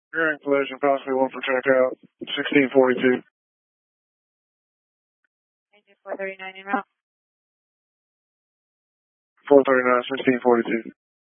Bearing collision, possibly one for checkout, 1642. 439 en route. 439, 1642.